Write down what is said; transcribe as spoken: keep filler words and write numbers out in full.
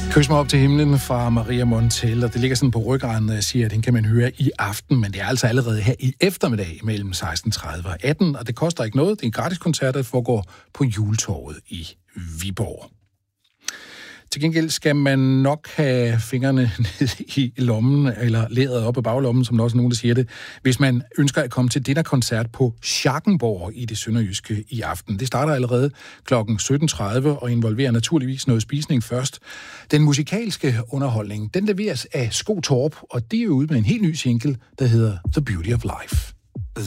Kys mig op til himlen fra Maria Montell, og det ligger sådan på ryggraden, når jeg siger, at den kan man høre i aften, men det er altså allerede her i eftermiddag mellem seksten tredive og atten, og det koster ikke noget. Det er en gratis koncert, der foregår på Juletorvet i Viborg. Til gengæld skal man nok have fingrene ned i lommen, eller læret op i baglommen, som der også er nogen, der siger det, hvis man ønsker at komme til dinnerkoncert på Schackenborg i det sønderjyske i aften. Det starter allerede klokken sytten tredive og involverer naturligvis noget spisning først. Den musikalske underholdning, den leveres af Sko Torp, og det er jo ude med en helt ny single, der hedder The Beauty of Life.